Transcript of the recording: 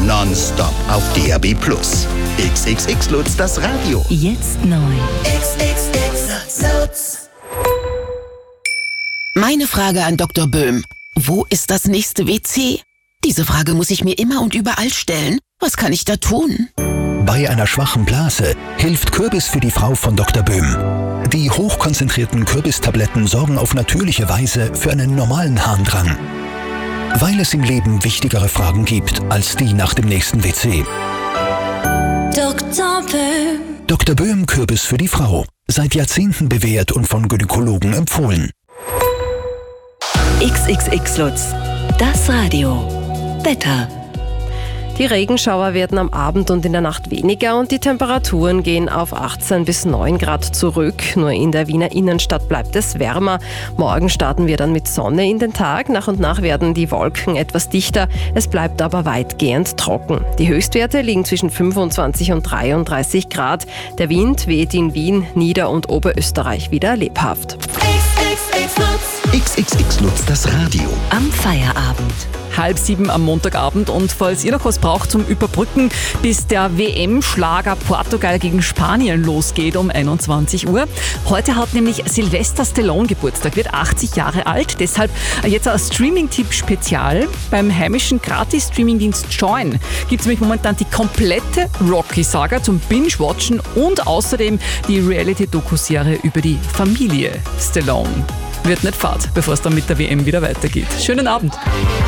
nonstop auf DAB+. XXX Lutz, das Radio. Jetzt neu. XXX Lutz. Meine Frage an Dr. Böhm. Wo ist das nächste WC? Diese Frage muss ich mir immer und überall stellen. Was kann ich da tun? Bei einer schwachen Blase hilft Kürbis für die Frau von Dr. Böhm. Die hochkonzentrierten Kürbistabletten sorgen auf natürliche Weise für einen normalen Harndrang. Weil es im Leben wichtigere Fragen gibt als die nach dem nächsten WC. Dr. Böhm. Dr. Böhm Kürbis für die Frau. Seit Jahrzehnten bewährt und von Gynäkologen empfohlen. XXX Lutz, das Radio. Wetter. Die Regenschauer werden am Abend und in der Nacht weniger und die Temperaturen gehen auf 18 bis 9 Grad zurück. Nur in der Wiener Innenstadt bleibt es wärmer. Morgen starten wir dann mit Sonne in den Tag. Nach und nach werden die Wolken etwas dichter. Es bleibt aber weitgehend trocken. Die Höchstwerte liegen zwischen 25 und 33 Grad. Der Wind weht in Wien, Nieder- und Oberösterreich wieder lebhaft. XXX Lutz. XXX Lutz, das Radio. Am Feierabend. 6:30 am Montagabend und falls ihr noch was braucht zum Überbrücken, bis der WM-Schlager Portugal gegen Spanien losgeht um 21 Uhr. Heute hat nämlich Sylvester Stallone Geburtstag, wird 80 Jahre alt, deshalb jetzt ein Streaming-Tipp spezial. Beim heimischen Gratis-Streaming-Dienst Join gibt es nämlich momentan die komplette Rocky-Saga zum Binge-Watchen und außerdem die Reality-Doku-Serie über die Familie Stallone. Wird nicht fad, bevor es dann mit der WM wieder weitergeht. Schönen Abend.